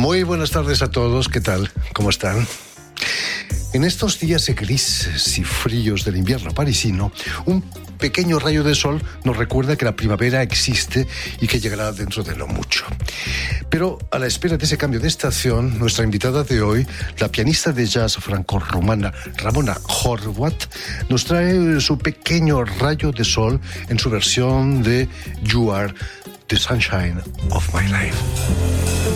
Muy buenas tardes a todos, ¿qué tal? ¿Cómo están? En estos días grises y fríos del invierno parisino, un pequeño rayo de sol nos recuerda que la primavera existe y que llegará dentro de no mucho. Pero a la espera de ese cambio de estación, nuestra invitada de hoy, la pianista de jazz franco-rumana Ramona Horvat, nos trae su pequeño rayo de sol en su versión de You Are the Sunshine of My Life.